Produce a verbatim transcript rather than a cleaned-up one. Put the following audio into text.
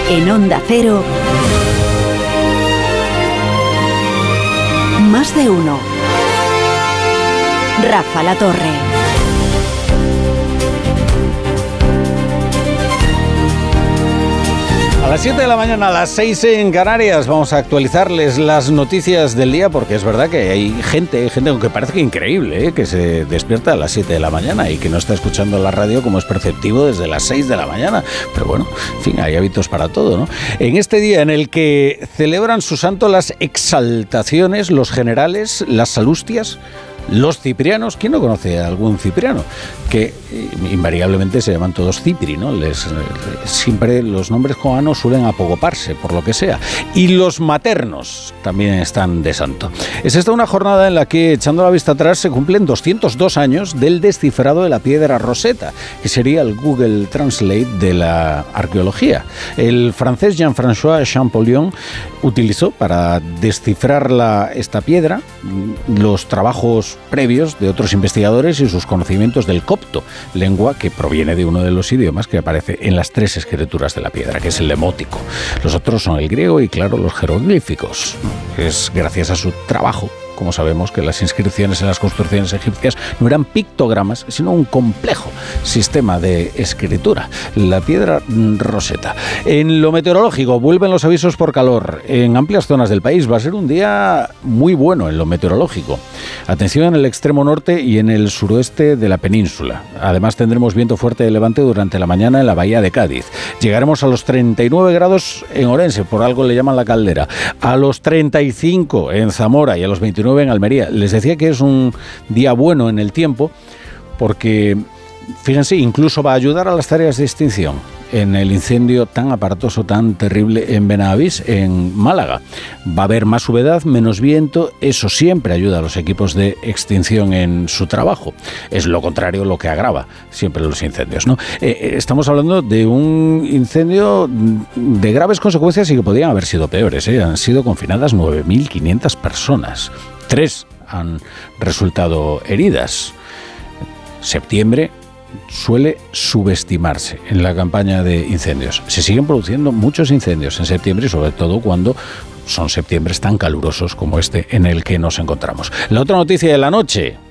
En Onda Cero, Más de Uno. Rafa La Torre. A las siete de la mañana, a las seis en Canarias, vamos a actualizarles las noticias del día, porque es verdad que hay gente, hay gente aunque parece que increíble, ¿eh? que se despierta a las siete de la mañana y que no está escuchando la radio como es perceptivo desde las seis de la mañana. Pero bueno, en fin, hay hábitos para todo, ¿no? En este día en el que celebran su santo las exaltaciones, los generales, las salustias, los ciprianos. ¿Quién no conoce a algún cipriano? Que invariablemente se llaman todos Cipri, ¿no? Les, siempre los nombres joanos suelen apogoparse, por lo que sea. Y los maternos también están de santo. Es esta una jornada en la que, echando la vista atrás, se cumplen doscientos dos años del descifrado de la piedra Rosetta, que sería el Google Translate de la arqueología. El francés Jean-François Champollion utilizó para descifrar la, esta piedra los trabajos previos de otros investigadores y sus conocimientos del copto, lengua que proviene de uno de los idiomas que aparece en las tres escrituras de la piedra, que es el demótico. Los otros son el griego y, claro, los jeroglíficos. Es gracias a su trabajo, como sabemos, que las inscripciones en las construcciones egipcias no eran pictogramas, sino un complejo sistema de escritura. La piedra Rosetta. En lo meteorológico, vuelven los avisos por calor. En amplias zonas del país va a ser un día muy bueno en lo meteorológico. Atención en el extremo norte y en el suroeste de la península. Además, tendremos viento fuerte de levante durante la mañana en la bahía de Cádiz. Llegaremos a los treinta y nueve grados en Orense, por algo le llaman la caldera. A los treinta y cinco en Zamora y a los veintinueve en Almería. Les decía que es un día bueno en el tiempo porque, fíjense, incluso va a ayudar a las tareas de extinción en el incendio tan aparatoso, tan terrible en Benavís, en Málaga. Va a haber más humedad, menos viento, eso siempre ayuda a los equipos de extinción en su trabajo. Es lo contrario lo que agrava siempre los incendios, ¿no? Eh, estamos hablando de un incendio de graves consecuencias y que podían haber sido peores, ¿eh? Han sido confinadas nueve mil quinientas personas. Tres han resultado heridas. Septiembre suele subestimarse en la campaña de incendios. Se siguen produciendo muchos incendios en septiembre y sobre todo cuando son septiembres tan calurosos como este en el que nos encontramos. La otra noticia de la noche: